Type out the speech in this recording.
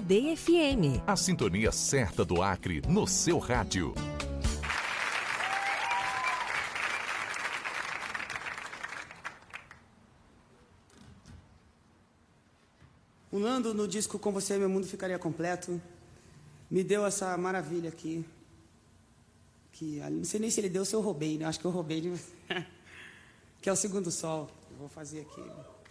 Aldeia FM. A sintonia certa do Acre no seu rádio. O Nando, no disco Com Você Meu Mundo Ficaria Completo, me deu essa maravilha aqui. Que não sei nem se ele deu ou se eu roubei, né? Acho que eu roubei. Que é o Segundo Sol. Eu vou fazer aqui.